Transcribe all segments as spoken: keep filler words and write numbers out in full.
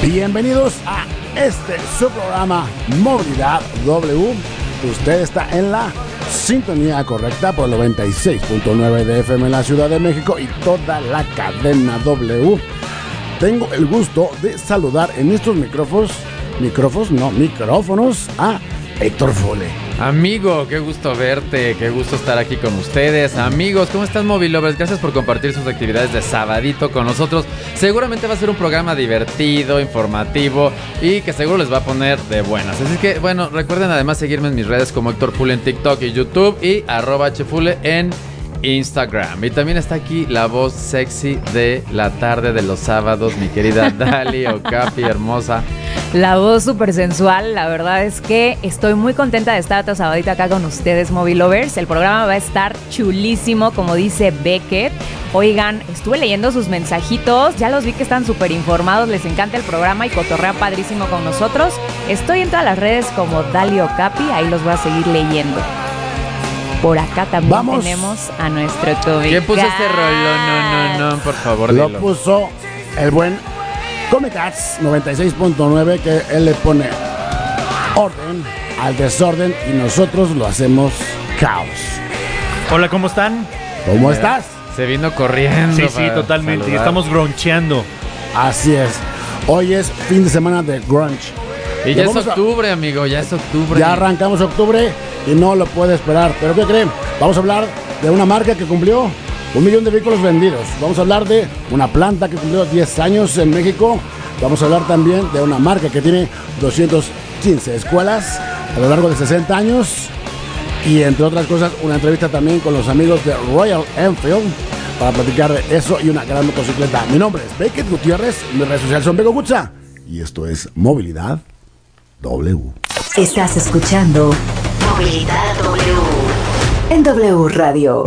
Bienvenidos a este su programa Movilidad W. Usted está en la sintonía correcta por noventa y seis punto nueve de F M en la Ciudad de México y toda la cadena W. Tengo el gusto de saludar en estos micrófonos, micrófonos, no, micrófonos a Héctor Fule. Amigo, qué gusto verte, qué gusto estar aquí con ustedes. Amigos, ¿cómo están, Movilovers? Gracias por compartir sus actividades de sabadito con nosotros. Seguramente va a ser un programa divertido, informativo y que seguro les va a poner de buenas. Así que, bueno, recuerden además seguirme en mis redes como Héctor Fule en TikTok y YouTube y arroba hfule en Instagram. Y también está aquí la voz sexy de la tarde de los sábados, mi querida Dali Okapi, hermosa. La voz súper sensual, la verdad es que estoy muy contenta de estar otro sabadito acá con ustedes, Movilovers. El programa va a estar chulísimo, como dice Beckett. Oigan, estuve leyendo sus mensajitos, ya los vi que están súper informados, les encanta el programa y cotorrea padrísimo con nosotros. Estoy en todas las redes como Dali Okapi, ahí los voy a seguir leyendo. Por acá también Vamos. tenemos a nuestro Comic. ¿Quién puso este rollo? No, no, no, por favor, Lo dilo. puso el buen Comicats noventa y seis punto nueve, que él le pone orden al desorden y nosotros lo hacemos caos. Hola, ¿cómo están? ¿Cómo Mira, estás? Se vino corriendo. Sí, sí, totalmente. Y estamos groncheando. Así es. Hoy es fin de semana de grunge. Y ya, ya es octubre, a... amigo, ya es octubre. Ya arrancamos octubre y no lo puede esperar. ¿Pero qué creen? Vamos a hablar de una marca que cumplió un millón de vehículos vendidos. Vamos a hablar de una planta que cumplió diez años en México. Vamos a hablar también de una marca que tiene doscientas quince escuelas a lo largo de sesenta años. Y entre otras cosas, una entrevista también con los amigos de Royal Enfield para platicar de eso y una gran motocicleta. Mi nombre es Beckett Gutiérrez, mis redes sociales son Bego Gutza y esto es Movilidad W. Estás escuchando Movilidad W en W Radio.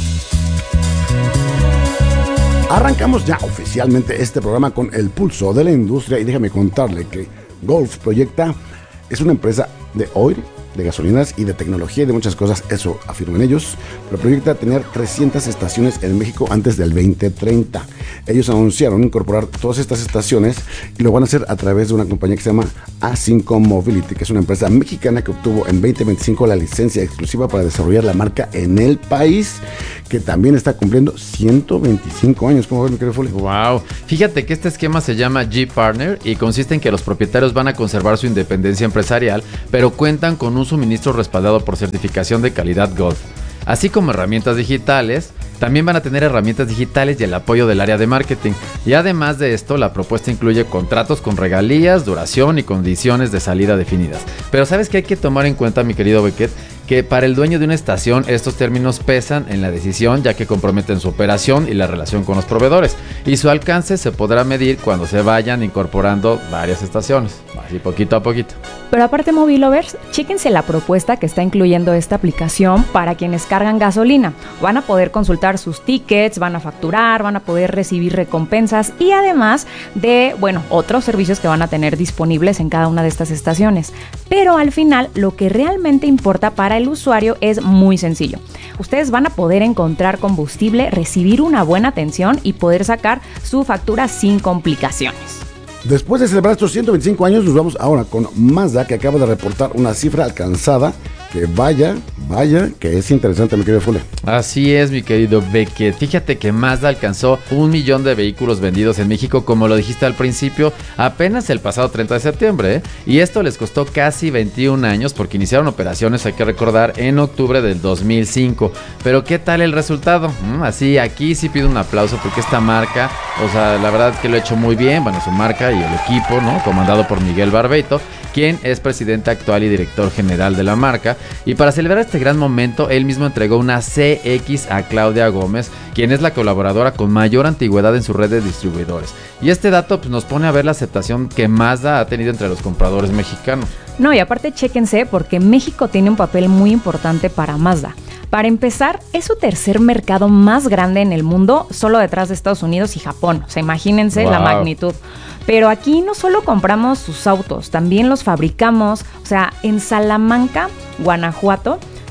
Arrancamos ya oficialmente este programa con el pulso de la industria y déjame contarle que Golf Proyecta es una empresa de oil, de gasolinas y de tecnología y de muchas cosas, eso afirman ellos, pero proyecta tener trescientas estaciones en México antes del veinte treinta. Ellos anunciaron incorporar todas estas estaciones y lo van a hacer a través de una compañía que se llama A cinco Mobility, que es una empresa mexicana que obtuvo en veinte veinticinco la licencia exclusiva para desarrollar la marca en el país, que también está cumpliendo ciento veinticinco años. ¿Cómo ves, mi querido Fuli? Wow. Fíjate que este esquema se llama G-Partner y consiste en que los propietarios van a conservar su independencia empresarial, pero cuentan con un suministro respaldado por certificación de calidad Gold. Así como herramientas digitales, también van a tener herramientas digitales y el apoyo del área de marketing. Y además de esto, la propuesta incluye contratos con regalías, duración y condiciones de salida definidas. Pero ¿sabes qué hay que tomar en cuenta, mi querido Beckett? Que para el dueño de una estación estos términos pesan en la decisión, ya que comprometen su operación y la relación con los proveedores, y su alcance se podrá medir cuando se vayan incorporando varias estaciones, así poquito a poquito. Pero aparte, Movilovers, chéquense la propuesta que está incluyendo esta aplicación para quienes cargan gasolina. Van a poder consultar sus tickets, van a facturar, van a poder recibir recompensas y además de, bueno, otros servicios que van a tener disponibles en cada una de estas estaciones. Pero al final, lo que realmente importa para el usuario es muy sencillo. Ustedes van a poder encontrar combustible, recibir una buena atención y poder sacar su factura sin complicaciones. Después de celebrar estos ciento veinticinco años, nos vamos ahora con Mazda, que acaba de reportar una cifra alcanzada que vaya, vaya, que es interesante, mi querido Fule. Así es, mi querido Beckett. Fíjate que Mazda alcanzó un millón de vehículos vendidos en México, como lo dijiste al principio, apenas el pasado treinta de septiembre, ¿eh? Y esto les costó casi veintiún años porque iniciaron operaciones, hay que recordar, en octubre del dos mil cinco. Pero ¿qué tal el resultado? Mm, así, aquí sí pido un aplauso porque esta marca, o sea, la verdad es que lo ha hecho muy bien, bueno, su marca y el equipo, ¿no? Comandado por Miguel Barbeito, quien es presidente actual y director general de la marca. Y para celebrar este gran momento, él mismo entregó una C X a Claudia Gómez, quien es la colaboradora con mayor antigüedad en su red de distribuidores. Y este dato pues, nos pone a ver la aceptación que Mazda ha tenido entre los compradores mexicanos. No, y aparte chéquense porque México tiene un papel muy importante para Mazda. Para empezar, es su tercer mercado más grande en el mundo, solo detrás de Estados Unidos y Japón. O sea, imagínense wow. la magnitud. Pero aquí no solo compramos sus autos, también los fabricamos. O sea, en Salamanca, Guanajuato,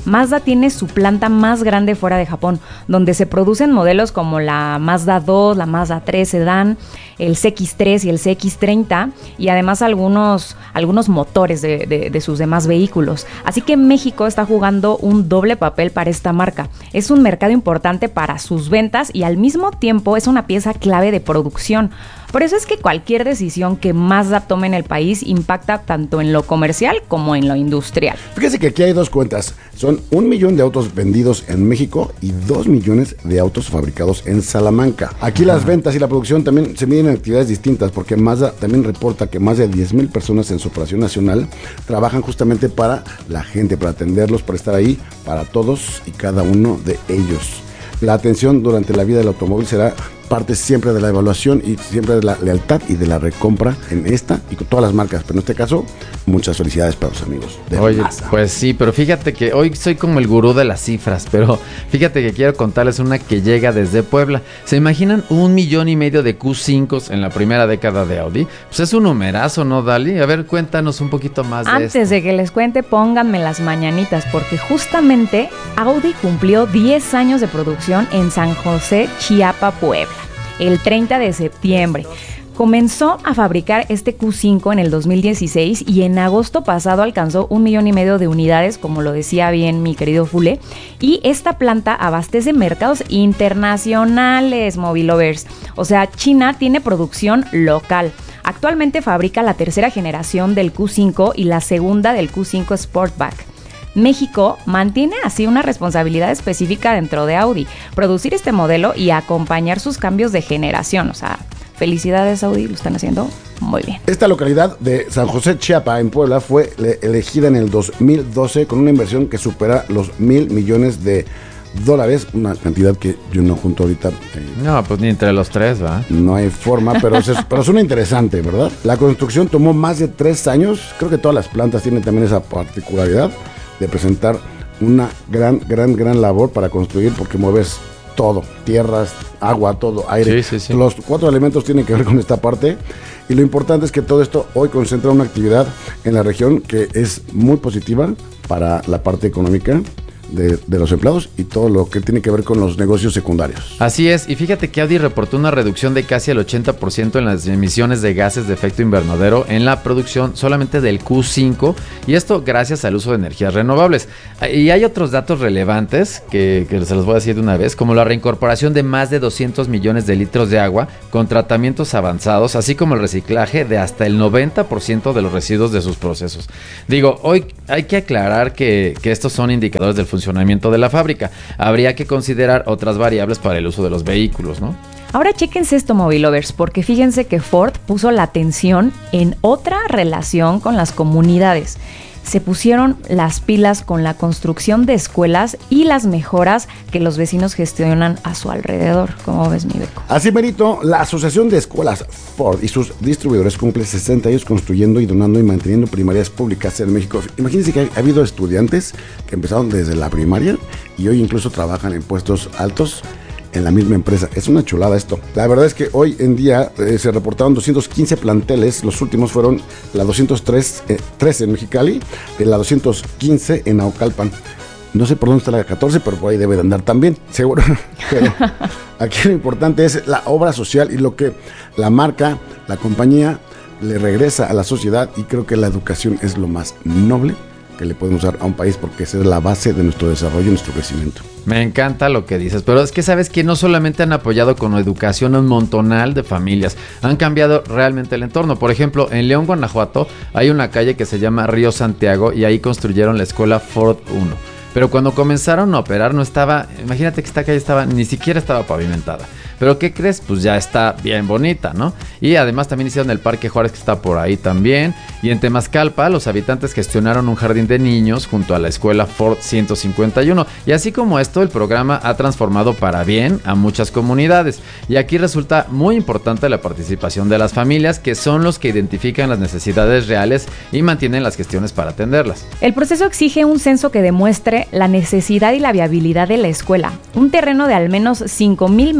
Mazda tiene su planta más grande fuera de Japón, donde se producen modelos como la Mazda dos, la Mazda tres Sedán, el C X tres y el C X treinta, y además algunos, algunos motores de, de, de sus demás vehículos. Así que México está jugando un doble papel para esta marca. Es un mercado importante para sus ventas y al mismo tiempo es una pieza clave de producción. Por eso es que cualquier decisión que Mazda tome en el país impacta tanto en lo comercial como en lo industrial. Fíjese que aquí hay dos cuentas. Son un millón de autos vendidos en México y dos millones de autos fabricados en Salamanca. Aquí Ajá. las ventas y la producción también se miden en actividades distintas, porque Mazda también reporta que más de diez mil personas en su operación nacional trabajan justamente para la gente, para atenderlos, para estar ahí para todos y cada uno de ellos. La atención durante la vida del automóvil será parte siempre de la evaluación y siempre de la lealtad y de la recompra en esta y con todas las marcas, pero en este caso muchas felicidades para los amigos de Oye, Mazda. Pues sí, pero fíjate que hoy soy como el gurú de las cifras, pero fíjate que quiero contarles una que llega desde Puebla. ¿Se imaginan un millón y medio de Q cinco en la primera década de Audi? Pues es un numerazo, ¿no, Dali? A ver, cuéntanos un poquito más de Antes esto. de que les cuente, pónganme las mañanitas, porque justamente Audi cumplió diez años de producción en San José, Chiapa, Puebla, el treinta de septiembre. Comenzó a fabricar este Q cinco en el dos mil dieciséis y en agosto pasado alcanzó un millón y medio de unidades, como lo decía bien mi querido Fule, y esta planta abastece mercados internacionales, Mobilovers. O sea, China tiene producción local. Actualmente fabrica la tercera generación del Q cinco y la segunda del Q cinco Sportback. México mantiene así una responsabilidad específica dentro de Audi, producir este modelo y acompañar sus cambios de generación. O sea, felicidades Audi, lo están haciendo muy bien. Esta localidad de San José Chiapa en Puebla fue elegida en el dos mil doce con una inversión que supera los mil millones de dólares, una cantidad que yo no junto ahorita. Eh, no, pues ni entre los tres, ¿va? No hay forma, pero, es, pero suena interesante, ¿verdad? La construcción tomó más de tres años, creo que todas las plantas tienen también esa particularidad de presentar una gran, gran, gran labor para construir, porque mueves todo, tierras, agua, todo, aire. Sí, sí, sí. Los cuatro elementos tienen que ver con esta parte y lo importante es que todo esto hoy concentra una actividad en la región que es muy positiva para la parte económica De, de los empleados y todo lo que tiene que ver con los negocios secundarios. Así es, y fíjate que Audi reportó una reducción de casi el ochenta por ciento en las emisiones de gases de efecto invernadero en la producción solamente del Q cinco, y esto gracias al uso de energías renovables. Y hay otros datos relevantes que, que se los voy a decir de una vez, como la reincorporación de más de doscientos millones de litros de agua con tratamientos avanzados, así como el reciclaje de hasta el noventa por ciento de los residuos de sus procesos. Digo, hoy hay que aclarar que, que estos son indicadores del funcionamiento funcionamiento de la fábrica. Habría que considerar otras variables para el uso de los vehículos, ¿no? Ahora chéquense esto, Mobilovers, porque fíjense que Ford puso la atención en otra relación con las comunidades. Se pusieron las pilas con la construcción de escuelas y las mejoras que los vecinos gestionan a su alrededor. ¿Cómo ves, mi Beco? Así merito, la Asociación de Escuelas Ford y sus distribuidores cumple sesenta años construyendo y donando y manteniendo primarias públicas en México. Imagínense que ha habido estudiantes que empezaron desde la primaria y hoy incluso trabajan en puestos altos en la misma empresa. Es una chulada esto. La verdad es que hoy en día eh, se reportaron doscientos quince planteles. Los últimos fueron la doscientos tres, eh, trece en Mexicali, eh, la doscientos quince en Naucalpan. No sé por dónde está la catorce, pero por ahí debe de andar también, seguro. Pero aquí lo importante es la obra social y lo que la marca, la compañía le regresa a la sociedad, y creo que la educación es lo más noble que le podemos dar a un país, porque esa es la base de nuestro desarrollo y nuestro crecimiento. Me encanta lo que dices, pero es que sabes que no solamente han apoyado con educación a un montonal de familias, han cambiado realmente el entorno. Por ejemplo, en León, Guanajuato, hay una calle que se llama Río Santiago y ahí construyeron la escuela Ford uno. Pero cuando comenzaron a operar no estaba, imagínate que esta calle estaba, ni siquiera estaba pavimentada. Pero ¿qué crees? Pues ya está bien bonita, ¿no? Y además también hicieron el Parque Juárez, que está por ahí también. Y en Temazcalpa, los habitantes gestionaron un jardín de niños junto a la escuela Ford ciento cincuenta y uno. Y así como esto, el programa ha transformado para bien a muchas comunidades. Y aquí resulta muy importante la participación de las familias, que son los que identifican las necesidades reales y mantienen las gestiones para atenderlas. El proceso exige un censo que demuestre la necesidad y la viabilidad de la escuela. Un terreno de al menos cinco mil metros cuadrados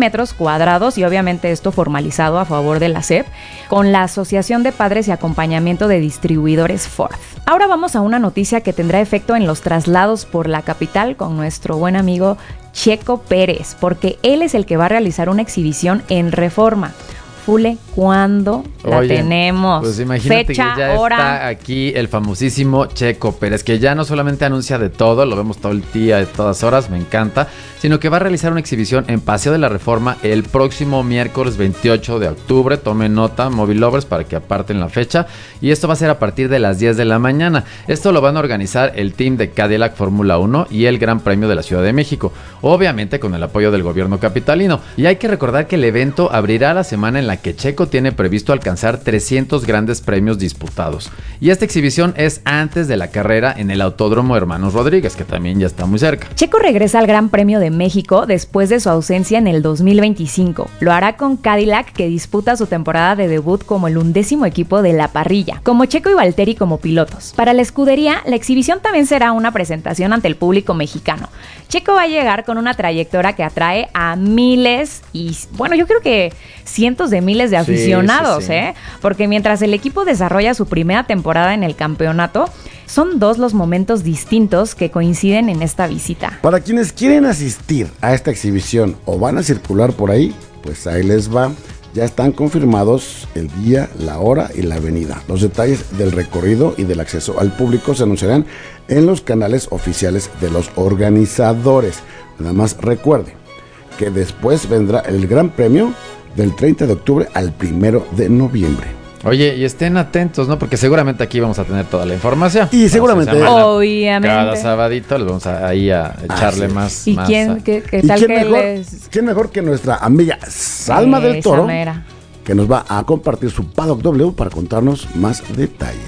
cuadrados y obviamente esto formalizado a favor de la S E P con la Asociación de Padres y Acompañamiento de Distribuidores Ford. Ahora vamos a una noticia que tendrá efecto en los traslados por la capital con nuestro buen amigo Checo Pérez, porque él es el que va a realizar una exhibición en Reforma. Fule, ¿cuándo la Oye, tenemos? Pues imagínate fecha, que ya hora. está aquí el famosísimo Checo Pérez, que ya no solamente anuncia de todo, lo vemos todo el día, de todas horas, me encanta, sino que va a realizar una exhibición en Paseo de la Reforma el próximo miércoles veintiocho de octubre. Tomen nota, Movie Lovers, para que aparten la fecha. Y esto va a ser a partir de las diez de la mañana. Esto lo van a organizar el team de Cadillac Fórmula uno y el Gran Premio de la Ciudad de México, obviamente con el apoyo del gobierno capitalino. Y hay que recordar que el evento abrirá la semana en la que Checo tiene previsto alcanzar trescientos grandes premios disputados. Y esta exhibición es antes de la carrera en el Autódromo Hermanos Rodríguez, que también ya está muy cerca. Checo regresa al Gran Premio de México después de su ausencia en el dos mil veinticinco. Lo hará con Cadillac, que disputa su temporada de debut como el undécimo equipo de la parrilla, como Checo y Valtteri como pilotos. Para la escudería, la exhibición también será una presentación ante el público mexicano. Checo va a llegar con una trayectoria que atrae a miles y, bueno, yo creo que cientos de miles de aficionados, sí, sí, sí. ¿eh? Porque mientras el equipo desarrolla su primera temporada en el campeonato, son dos los momentos distintos que coinciden en esta visita. Para quienes quieren asistir a esta exhibición o van a circular por ahí, pues ahí les va. Ya están confirmados el día, la hora y la avenida. Los detalles del recorrido y del acceso al público se anunciarán en los canales oficiales de los organizadores. Nada más recuerde que después vendrá el Gran Premio del treinta de octubre al primero de noviembre. Oye, y estén atentos, ¿no? Porque seguramente aquí vamos a tener toda la información. Y seguramente, obviamente, cada sabadito les vamos a, ahí a echarle ah, sí. más. ¿Y más quién, a... qué, qué ¿Y tal quién que mejor, les... quién mejor que nuestra amiga Salma Esa del Toro, mera. que nos va a compartir su Paddock W para contarnos más detalles?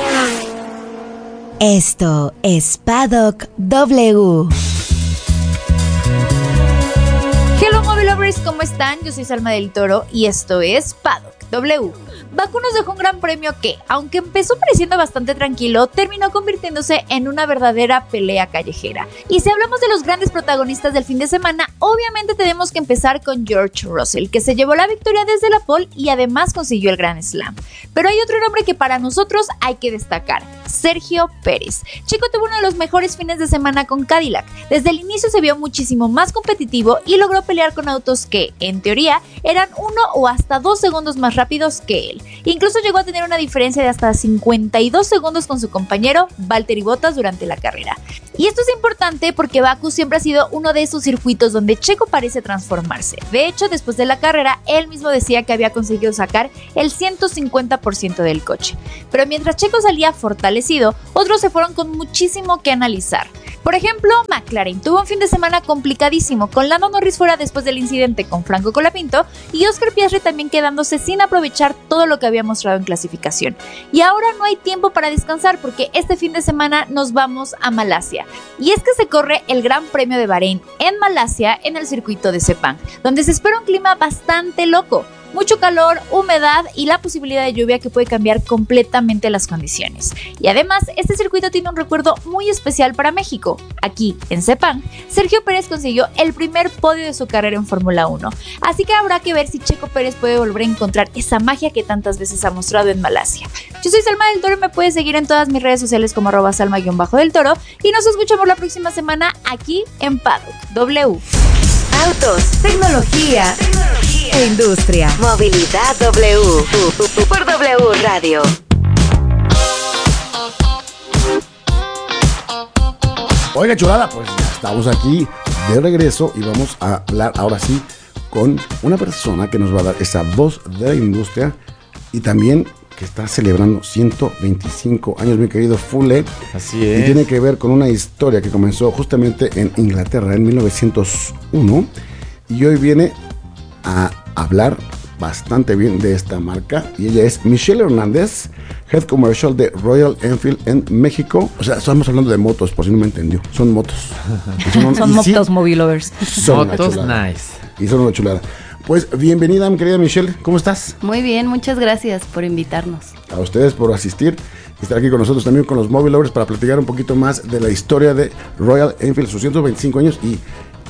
Esto es Paddock W. Hello Movie Lovers, ¿cómo están? Yo soy Salma del Toro y esto es Paddock W. Baku nos dejó un gran premio que, aunque empezó pareciendo bastante tranquilo, terminó convirtiéndose en una verdadera pelea callejera. Y si hablamos de los grandes protagonistas del fin de semana, obviamente tenemos que empezar con George Russell, que se llevó la victoria desde la pole y además consiguió el Grand Slam. Pero hay otro nombre que para nosotros hay que destacar: Sergio Pérez. Checo tuvo uno de los mejores fines de semana con Cadillac. Desde el inicio se vio muchísimo más competitivo y logró pelear con autos que, en teoría, eran uno o hasta dos segundos más rápidos que él. Incluso llegó a tener una diferencia de hasta cincuenta y dos segundos con su compañero Valtteri Bottas durante la carrera. Y esto es importante porque Baku siempre ha sido uno de esos circuitos donde Checo parece transformarse. De hecho, después de la carrera, él mismo decía que había conseguido sacar el ciento cincuenta por ciento del coche. Pero mientras Checo salía fortalecido, otros se fueron con muchísimo que analizar. Por ejemplo, McLaren tuvo un fin de semana complicadísimo, con Lando Norris fuera después del incidente con Franco Colapinto y Oscar Piastri también quedándose sin aprovechar todo lo que había mostrado en clasificación. Y ahora no hay tiempo para descansar porque este fin de semana nos vamos a Malasia. Y es que se corre el Gran Premio de Bahrein en Malasia en el circuito de Sepang, donde se espera un clima bastante loco. Mucho calor, humedad y la posibilidad de lluvia que puede cambiar completamente las condiciones. Y además, este circuito tiene un recuerdo muy especial para México. Aquí, en Sepang, Sergio Pérez consiguió el primer podio de su carrera en Fórmula uno. Así que habrá que ver si Checo Pérez puede volver a encontrar esa magia que tantas veces ha mostrado en Malasia. Yo soy Salma del Toro y me puedes seguir en todas mis redes sociales como arroba salma-del Toro. Y nos escuchamos la próxima semana aquí en Paddock W. Autos, tecnología, tecnología e industria. Movilidad W. Por W Radio. Oiga, chulada, pues ya estamos aquí de regreso y vamos a hablar ahora sí con una persona que nos va a dar esa voz de la industria y también que está celebrando ciento veinticinco años, mi querido Fule. Así es. Y tiene que ver con una historia que comenzó justamente en Inglaterra en mil novecientos uno y hoy viene a hablar bastante bien de esta marca y ella es Michelle Hernández, Head Commercial de Royal Enfield en México. O sea, estamos hablando de motos, por si no me entendió. Son motos. Son, son motos, sí, Movie Lovers. Son motos nice. Y son una chulada. Pues bienvenida, mi querida Michelle, ¿cómo estás? Muy bien, muchas gracias por invitarnos. A ustedes por asistir y estar aquí con nosotros también con los Movie Lovers para platicar un poquito más de la historia de Royal Enfield, sus ciento veinticinco años y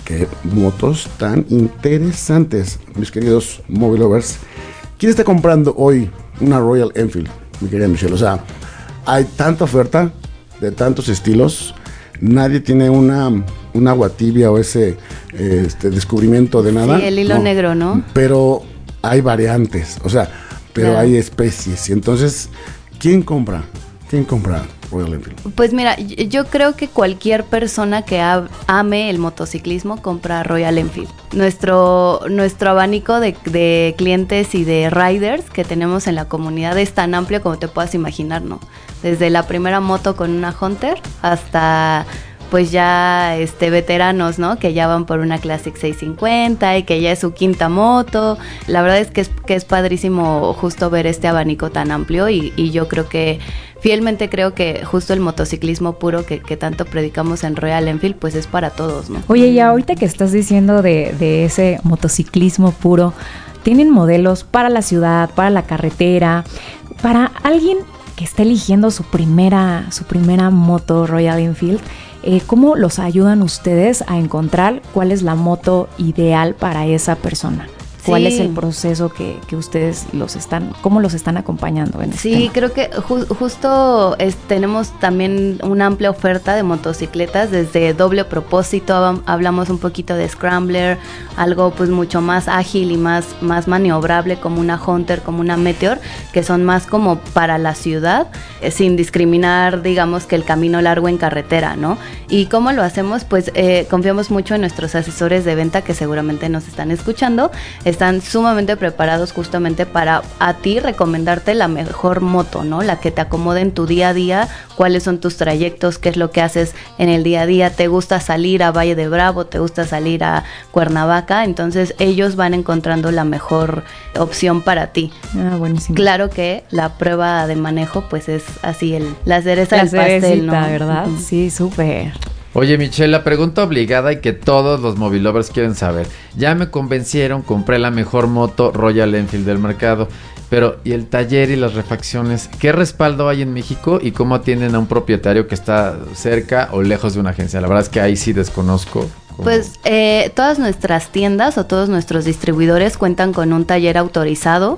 qué motos tan interesantes, mis queridos Mobilovers. ¿Quién está comprando hoy una Royal Enfield, mi querida Michelle? O sea, hay tanta oferta de tantos estilos. Nadie tiene una, un agua tibia o ese eh, este descubrimiento de nada. Sí, el hilo no, negro, ¿no? Pero hay variantes, o sea, pero Claro. hay especies. Y entonces, ¿quién compra? ¿Quién compra Royal Enfield? Pues mira, y- yo creo que cualquier persona que ha- ame el motociclismo compra Royal Enfield. Nuestro, nuestro abanico de, de clientes y de riders que tenemos en la comunidad es tan amplio como te puedas imaginar, ¿no? Desde la primera moto con una Hunter hasta pues ya este veteranos, ¿no? Que ya van por una Classic seiscientos cincuenta y que ya es su quinta moto. La verdad es que es, que es padrísimo justo ver este abanico tan amplio y, y yo creo que fielmente creo que justo el motociclismo puro que, que tanto predicamos en Royal Enfield pues es para todos, ¿no? Oye, y ahorita que estás diciendo de, de ese motociclismo puro, ¿tienen modelos para la ciudad, para la carretera, para alguien que está eligiendo su primera, su primera moto Royal Enfield? Eh, ¿Cómo los ayudan ustedes a encontrar cuál es la moto ideal para esa persona? ¿Cuál Sí. es el proceso que, que ustedes los están, cómo los están acompañando en este Sí, tema? creo que ju- justo es- tenemos también una amplia oferta de motocicletas desde doble propósito, hab- hablamos un poquito de Scrambler, algo pues mucho más ágil y más, más maniobrable como una Hunter, como una Meteor, que son más como para la ciudad, eh, sin discriminar digamos que el camino largo en carretera, ¿no? ¿Y cómo lo hacemos? Pues eh, confiamos mucho en nuestros asesores de venta que seguramente nos están escuchando, están sumamente preparados justamente para a ti recomendarte la mejor moto, ¿no? La que te acomode en tu día a día, cuáles son tus trayectos, qué es lo que haces en el día a día, te gusta salir a Valle de Bravo, te gusta salir a Cuernavaca, entonces ellos van encontrando la mejor opción para ti. Ah, buenísimo. Claro que la prueba de manejo pues es así el la cereza La del pastel, cerecita, ¿no? ¿verdad? Ujú. Sí, súper. Oye, Michelle, la pregunta obligada y que todos los mobilovers quieren saber. Ya me convencieron, compré la mejor moto Royal Enfield del mercado. Pero, ¿y el taller y las refacciones? ¿Qué respaldo hay en México y cómo atienden a un propietario que está cerca o lejos de una agencia? La verdad es que ahí sí desconozco. cómo- Pues eh, todas nuestras tiendas o todos nuestros distribuidores cuentan con un taller autorizado,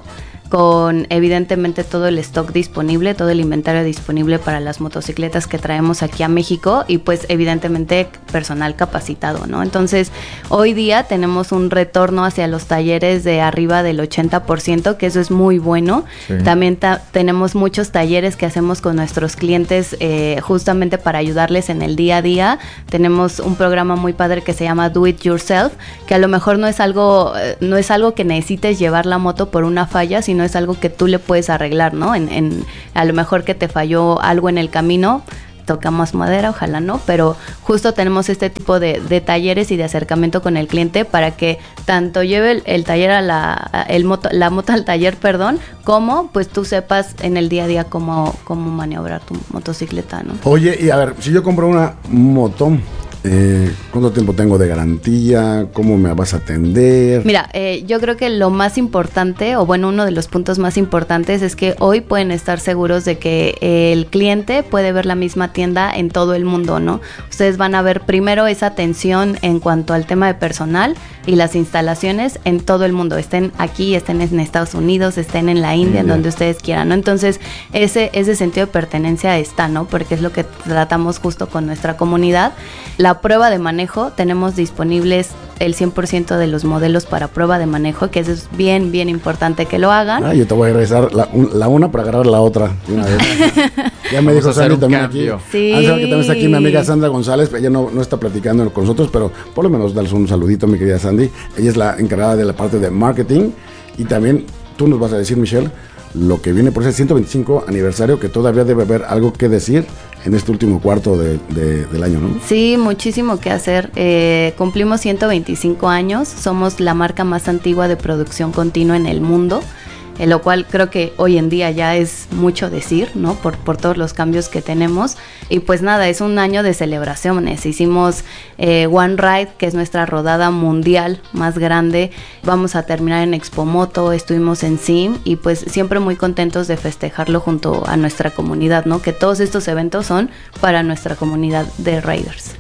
con evidentemente todo el stock disponible, todo el inventario disponible para las motocicletas que traemos aquí a México y pues evidentemente personal capacitado, ¿no? Entonces hoy día tenemos un retorno hacia los talleres de arriba del ochenta por ciento, que eso es muy bueno. Sí. También ta- tenemos muchos talleres que hacemos con nuestros clientes eh, justamente para ayudarles en el día a día. Tenemos un programa muy padre que se llama Do It Yourself, que a lo mejor no es algo, eh, no es algo que necesites llevar la moto por una falla, sino es algo que tú le puedes arreglar, ¿no? En, en, a lo mejor que te falló algo en el camino, tocamos madera, ojalá no, pero justo tenemos este tipo de, de talleres y de acercamiento con el cliente para que tanto lleve el, el taller a la, a el moto, la moto al taller, perdón, como pues tú sepas en el día a día cómo, cómo maniobrar tu motocicleta, ¿no? Oye, y a ver, si yo compro una moto, eh, ¿cuánto tiempo tengo de garantía? ¿Cómo me vas a atender? Mira, eh, yo creo que lo más importante, o bueno, uno de los puntos más importantes es que hoy pueden estar seguros de que el cliente puede ver la misma tienda en todo el mundo, ¿no? Ustedes van a ver primero esa atención en cuanto al tema de personal y las instalaciones en todo el mundo, estén aquí, estén en Estados Unidos, estén en la India, en donde ustedes quieran, ¿no? Entonces, ese, ese sentido de pertenencia está, ¿no? Porque es lo que tratamos justo con nuestra comunidad. La prueba de manejo, tenemos disponibles el cien por ciento de los modelos para prueba de manejo, que eso es bien, bien importante que lo hagan. Ah, yo te voy a regresar la, un- la una para agarrar la otra de una vez. Ya me Vamos dijo a hacer Sandy un también cambio. aquí. Sí. Ah, sabe que también está aquí mi amiga Sandra González. Ella no, no está platicando con nosotros, pero por lo menos dales un saludito, mi querida Sandy. Ella es la encargada de la parte de marketing. Y también tú nos vas a decir, Michelle, lo que viene por ese ciento veinticinco aniversario, que todavía debe haber algo que decir en este último cuarto de, de- del año, ¿no? Sí, muchísimo que hacer. Eh, cumplimos ciento veinticinco años, somos la marca más antigua de producción continua en el mundo, en lo cual creo que hoy en día ya es mucho decir, ¿no? Por, por todos los cambios que tenemos. Y pues nada, es un año de celebraciones. Hicimos eh, One Ride, que es nuestra rodada mundial más grande. Vamos a terminar en Expo Moto, estuvimos en S I M y pues siempre muy contentos de festejarlo junto a nuestra comunidad, ¿no? Que todos estos eventos son para nuestra comunidad de riders.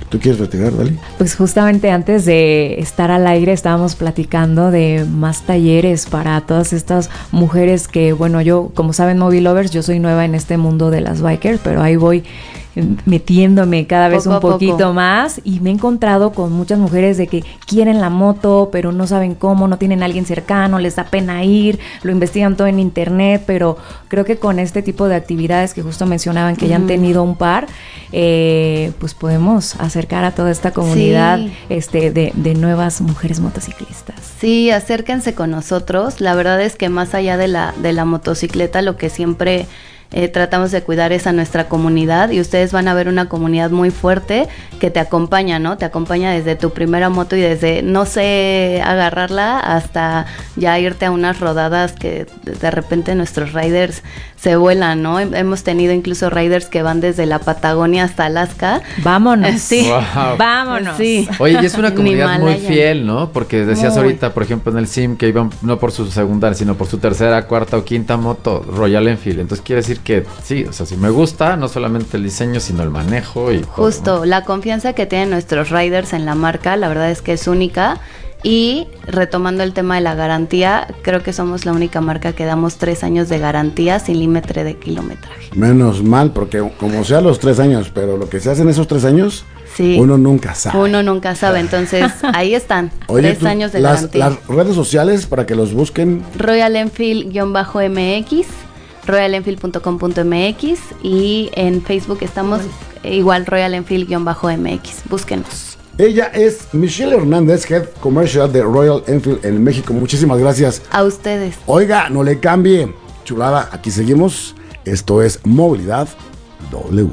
¿Tú quieres platicar, Dali? Pues justamente antes de estar al aire estábamos platicando de más talleres para todas estas mujeres que, bueno, yo, como saben, Movie Lovers, yo soy nueva en este mundo de las bikers, pero ahí voy metiéndome cada vez Poco un a poco. poquito más, y me he encontrado con muchas mujeres de que quieren la moto, pero no saben cómo, no tienen a alguien cercano, les da pena ir, lo investigan todo en internet, pero creo que con este tipo de actividades que justo mencionaban que ya han Ujú. tenido un par, eh, pues podemos acercar a toda esta comunidad Sí. este, de, de nuevas mujeres motociclistas. Sí, acérquense con nosotros. La verdad es que más allá de la, de la motocicleta, lo que siempre eh, tratamos de cuidar es a nuestra comunidad, y ustedes van a ver una comunidad muy fuerte que te acompaña, ¿no? Te acompaña desde tu primera moto y desde no sé agarrarla hasta ya irte a unas rodadas que de repente nuestros riders se vuelan, ¿no? Hemos tenido incluso riders que van desde la Patagonia hasta Alaska. Vámonos. Sí. Wow. Vámonos. Sí. Oye, y es una comunidad muy Himalayan. fiel, ¿no? Porque decías Muy. ahorita, por ejemplo, en el Sim, que iban no por su segunda, sino por su tercera, cuarta o quinta moto, Royal Enfield. Entonces quiere decir que sí, o sea, si me gusta, no solamente el diseño, sino el manejo y todo, Justo, ¿no? la confianza que tienen nuestros riders en la marca, la verdad es que es única. Y retomando el tema de la garantía, creo que somos la única marca que damos tres años de garantía sin límite de kilometraje. Menos mal, porque como sea los tres años, pero lo que se hace en esos tres años, Sí. uno nunca sabe. Uno nunca sabe, entonces ahí están, Oye, tres tú, años de las, garantía. las redes sociales para que los busquen. Royal Enfield-M X, royal enfield punto com punto m x, y en Facebook estamos igual Royal Enfield-M X, búsquenos. Ella es Michelle Hernández, Head Commercial de Royal Enfield en México. Muchísimas gracias. A ustedes. Oiga, no le cambie. Chulada, aquí seguimos. Esto es Movilidad W.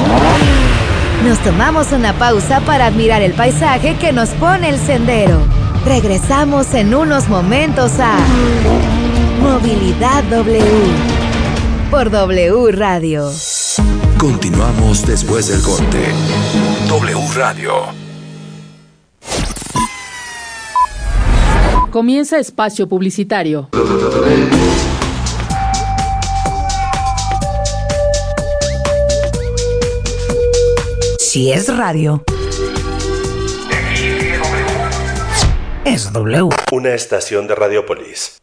Nos tomamos una pausa para admirar el paisaje que nos pone el sendero. Regresamos en unos momentos a Movilidad W por W Radio. Continuamos después del corte. W Radio. Comienza espacio publicitario. Si es radio, es W. Una estación de Radiopolis.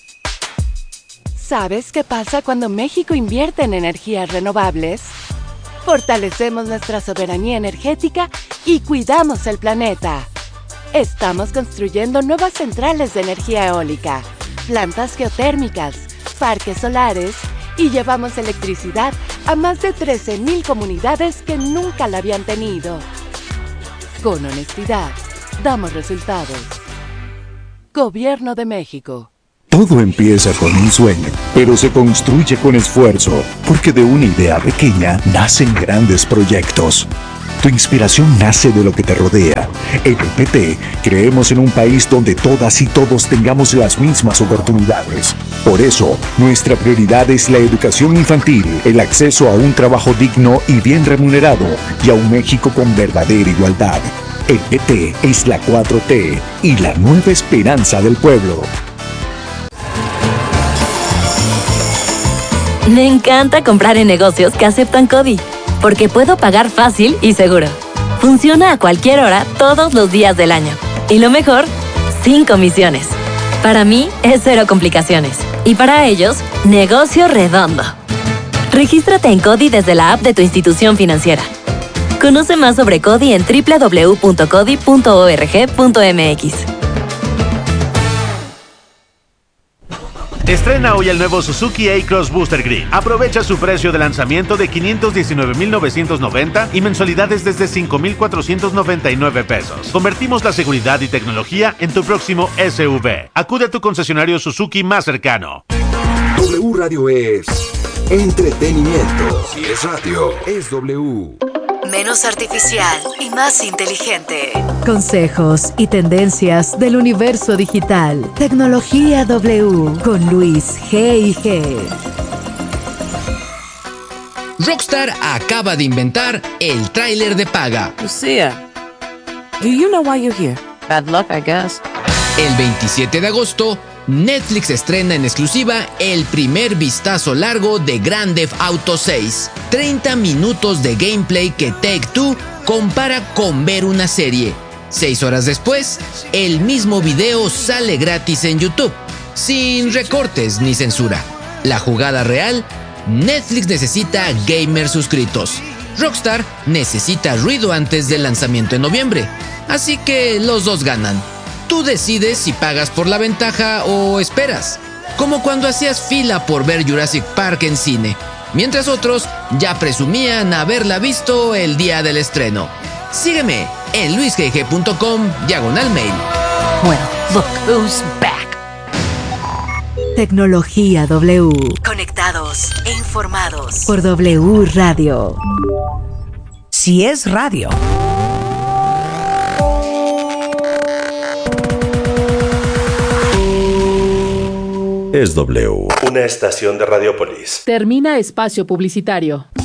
¿Sabes qué pasa cuando México invierte en energías renovables? Fortalecemos nuestra soberanía energética y cuidamos el planeta. Estamos construyendo nuevas centrales de energía eólica, plantas geotérmicas, parques solares y llevamos electricidad a más de trece mil comunidades que nunca la habían tenido. Con honestidad, damos resultados. Gobierno de México. Todo empieza con un sueño, pero se construye con esfuerzo, porque de una idea pequeña nacen grandes proyectos. Tu inspiración nace de lo que te rodea. En E P T creemos en un país donde todas y todos tengamos las mismas oportunidades. Por eso, nuestra prioridad es la educación infantil, el acceso a un trabajo digno y bien remunerado, y a un México con verdadera igualdad. E P T es la cuatro T y la nueva esperanza del pueblo. Me encanta comprar en negocios que aceptan CODI, porque puedo pagar fácil y seguro. Funciona a cualquier hora, todos los días del año. Y lo mejor, sin comisiones. Para mí, es cero complicaciones. Y para ellos, negocio redondo. Regístrate en CODI desde la app de tu institución financiera. Conoce más sobre CODI en doble u doble u doble u punto codi punto org punto m x. Estrena hoy el nuevo Suzuki A-Cross Booster Green. Aprovecha su precio de lanzamiento de quinientos diecinueve mil novecientos noventa y mensualidades desde cinco mil cuatrocientos noventa y nueve pesos. Convertimos la seguridad y tecnología en tu próximo S U V. Acude a tu concesionario Suzuki más cercano. W Radio es entretenimiento. Si es radio, es W. Menos artificial y más inteligente. Consejos y tendencias del universo digital. Tecnología W con Luis G y G. Rockstar acaba de inventar el tráiler de paga. Lucia, do you know why you're here? Bad luck, I guess. El veintisiete de agosto, Netflix estrena en exclusiva el primer vistazo largo de Grand Theft Auto seis. treinta minutos de gameplay que Take-Two compara con ver una serie. Seis horas después, el mismo video sale gratis en YouTube, sin recortes ni censura. La jugada real: Netflix necesita gamers suscritos. Rockstar necesita ruido antes del lanzamiento en noviembre. Así que los dos ganan. Tú decides si pagas por la ventaja o esperas. Como cuando hacías fila por ver Jurassic Park en cine, mientras otros ya presumían haberla visto el día del estreno. Sígueme en luisgg punto com diagonal mail. Well, look who's back. Tecnología W. Conectados e informados Por W Radio. Si es radio. Es W, una estación de Radiopolis. Termina espacio publicitario.